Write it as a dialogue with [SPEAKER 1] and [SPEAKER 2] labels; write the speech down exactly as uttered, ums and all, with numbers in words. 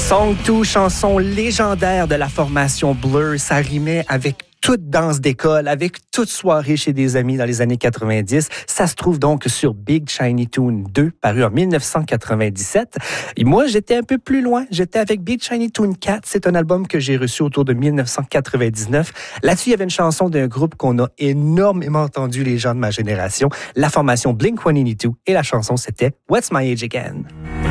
[SPEAKER 1] Song deux, chanson légendaire de la formation Blur, ça rimait avec toute danse d'école, avec toute soirée chez des amis dans les années quatre-vingt-dix. Ça se trouve donc sur Big Shiny Tune deux, paru en dix-neuf cent quatre-vingt-dix-sept. Et moi, j'étais un peu plus loin. J'étais avec Big Shiny Tune quatre. C'est un album que j'ai reçu autour de dix-neuf cent quatre-vingt-dix-neuf. Là-dessus, il y avait une chanson d'un groupe qu'on a énormément entendu, les gens de ma génération, la formation Blink cent quatre-vingt-douze. Et la chanson, c'était What's My Age Again?